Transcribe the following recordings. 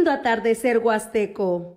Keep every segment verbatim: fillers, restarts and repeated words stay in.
Lindo atardecer huasteco.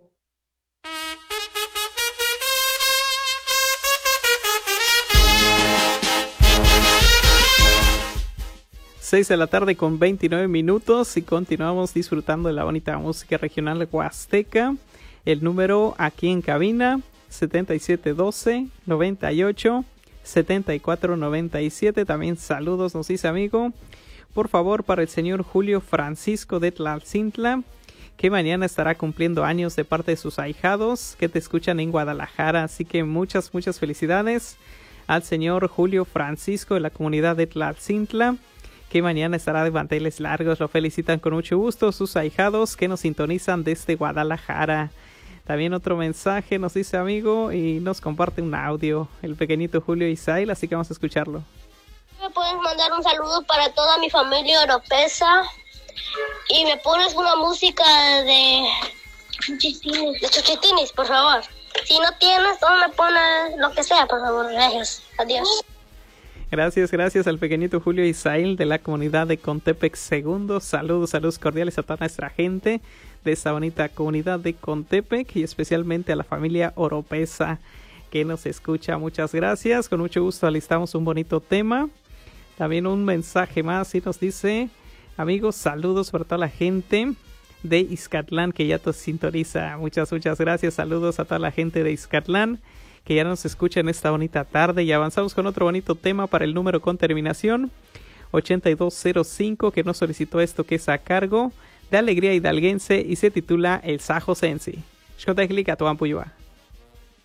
seis de la tarde con veintinueve minutos y continuamos disfrutando de la bonita música regional huasteca. El número aquí en cabina setenta y siete doce, noventa y ocho, setenta y cuatro noventa y siete. También saludos nos dice amigo. Por favor, para el señor Julio Francisco de Tlalcintla, que mañana estará cumpliendo años de parte de sus ahijados que te escuchan en Guadalajara. Así que muchas, muchas felicidades al señor Julio Francisco de la comunidad de Tlalcintla, que mañana estará de manteles largos. Lo felicitan con mucho gusto sus ahijados que nos sintonizan desde Guadalajara. También otro mensaje nos dice amigo y nos comparte un audio, el pequeñito Julio Isail, así que vamos a escucharlo. Me puedes mandar un saludo para toda mi familia oropesa y me pones una música de Chuchitines, de Chuchitines, por favor. Si no tienes, no me pones lo que sea, por favor. Gracias. Adiós. Gracias, gracias al pequeñito Julio Isail de la comunidad de Contepec Segundo. Saludos, saludos cordiales a toda nuestra gente de esta bonita comunidad de Contepec y especialmente a la familia oropesa que nos escucha. Muchas gracias. Con mucho gusto alistamos un bonito tema. También un mensaje más y nos dice, amigos, saludos para toda la gente de Izcatlán que ya te sintoniza. Muchas, muchas gracias. Saludos a toda la gente de Izcatlán que ya nos escucha en esta bonita tarde. Y avanzamos con otro bonito tema para el número con terminación ochenta y dos cero cinco que nos solicitó esto, que es a cargo de Alegría Hidalguense y se titula El Sajo Sensi. Xcoteglica Tuampuyua.